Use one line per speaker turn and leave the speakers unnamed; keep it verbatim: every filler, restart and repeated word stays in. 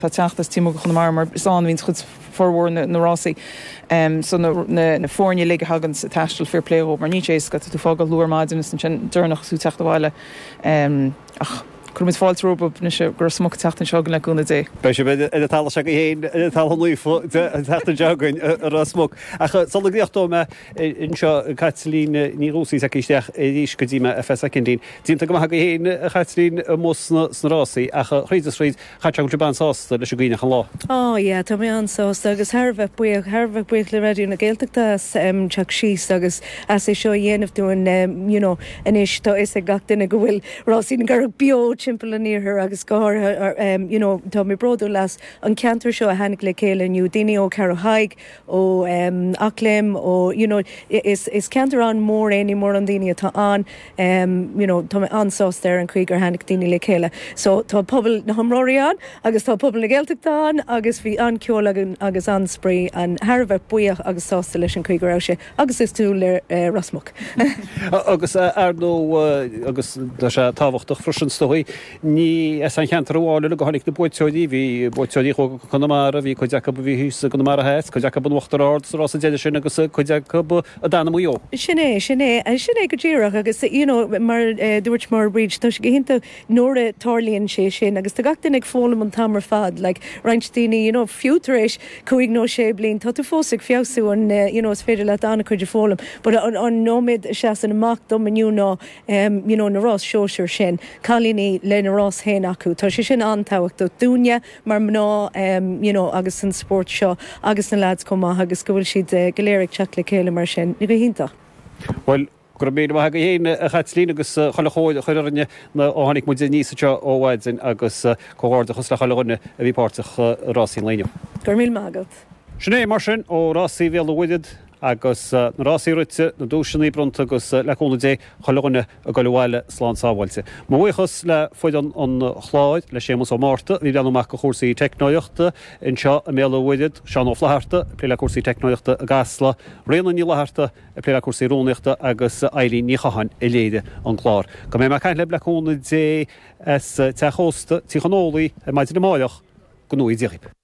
Tá teachtas tímo chun mar mar is an víns chud forhór na Rossi um, so na, na, na fórne le hagan sa tastal fair play mar ní sé go tú fágal luar maidin san dúnach sú teachta bhile um, ach Cwrdd mis fáil trwb na se gur smog teachtan seogan le gúna dé.
Be se byd y tal ag hyn, y tal yn lwyf, teachtan seogan yr smog. Ach, sol ag ddiach do me, yn sio Catlin ni rwsys ac eisiau eisiau gyda y ffes ac yn dyn. Dyn tag yma hag hyn y Catlin y mws na rosi, ach rhaid ys rhaid chachag drwy'n sos le se gwynach yn lo.
O ie, ta mi an sos, agus harfach bwych, harfach bwych le radio na gaeltag das um, chag sís, agus as e sio ienaf dwi'n, um, you know, yn eisiau to is e gachdyn ag wyl rosi yn garag bio simple an near her agus gahar um you know tá mi brodo las an canter show a hanig le céile new dini o Caro Haig o um Aclem o you know is is canter on more any more on dini tá an um you know tá an sauce there and Krieger hanig dini le céile so tá pobl na hamrorian agus tá pobl na Gaeltach dan agus fi an ceol agus an spray an harva buach agus sauce leis an Krieger ause agus is tú le rasmuk
agus ar no agus da se táhachtach frosin stohi ní es an cheantar bháil le go hánig na boitseoidí hí boitseoidí chu chunamara bhí chuideacha bhí hús chunamara hes chuideacha bun wachtar ard rás an déidir sin agus chuideacha a dana mó.
Sinné sinné a sinné go ddíireach agus you know mar dúirt mar bridge tá go hinnta nóra tarlíonn sé sin agus tá gachtain ag fólam an tamar fad like reintíine you know fiútaréis chuig nó sé blin tá tú fósaigh fiosú an you know is féidir le anna chuidir fólam but an nómid se an amach dom aniu ná um you know na rás seoir sin chalíní le na rás héin acu tá sé sin antáhacht do dúne mar mná um, you know, agus an sport seo agus na lads comá agus go bhfuil siad goléirigh teach le céile mar sin ní go hinnta.
Well gur méid ha hén a Catlin agus cholachóid chuirne na óhannig mu níos seo óhaidsin agus cóáda chus le cholagine a bhí páirteach rásí leine.
Gur míl mágad.
Sinné mar sin ó rásí bhéal uidead agus na rásí ruite na dúisinaí bront agus leúna dé cholagine a gohile slán sáhailte. Má bhuichas le foiid an chláid le sémas ó máta, bhí beanach go chósaí technoíochta in seo a méla uidead seán ó flaharta, plé le cuasaí technoíochta a gasla, réanna ní leharta a plé le cuasaí róneachta agus ailí ní chahan i léide an chlár. Go mé mar caiin le leúna dé as te chósta tí chanólaí a maidid na máileach go nuí ddíchib.